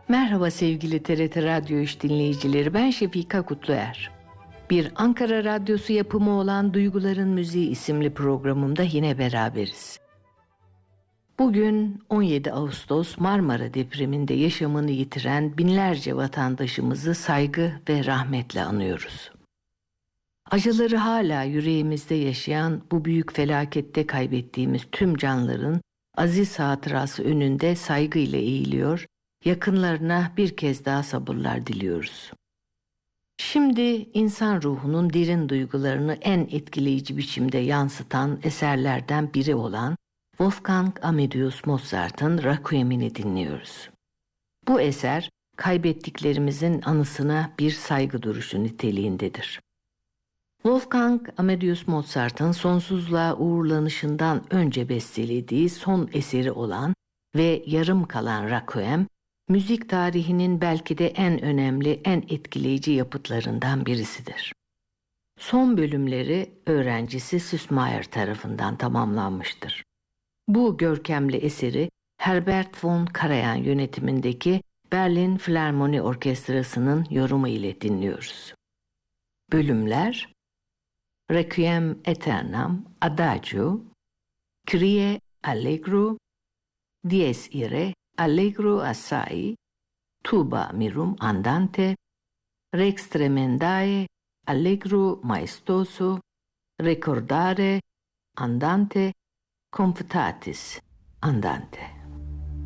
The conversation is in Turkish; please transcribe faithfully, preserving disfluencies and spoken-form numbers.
Merhaba sevgili T R T Radyo İş dinleyicileri, ben Şefika Kutluer. Bir Ankara Radyosu yapımı olan Duyguların Müziği isimli programımda yine beraberiz. Bugün on yedi Ağustos Marmara depreminde yaşamını yitiren binlerce vatandaşımızı saygı ve rahmetle anıyoruz. Acıları hala yüreğimizde yaşayan bu büyük felakette kaybettiğimiz tüm canların aziz hatırası önünde saygıyla eğiliyor, yakınlarına bir kez daha sabırlar diliyoruz. Şimdi insan ruhunun derin duygularını en etkileyici biçimde yansıtan eserlerden biri olan Wolfgang Amadeus Mozart'ın Requiem'ini dinliyoruz. Bu eser kaybettiklerimizin anısına bir saygı duruşu niteliğindedir. Wolfgang Amadeus Mozart'ın sonsuzluğa uğurlanışından önce bestelediği son eseri olan ve yarım kalan Requiem, müzik tarihinin belki de en önemli, en etkileyici yapıtlarından birisidir. Son bölümleri öğrencisi Süssmayr tarafından tamamlanmıştır. Bu görkemli eseri Herbert von Karajan yönetimindeki Berlin Filarmoni Orkestrası'nın yorumu ile dinliyoruz. Bölümler: Requiem Aeternam, Adagio, Kyrie Allegro, Dies Irae, Allegro assai, Tuba mirum andante, Rex tremendae, Allegro maestoso, Recordare andante, Confutatis andante.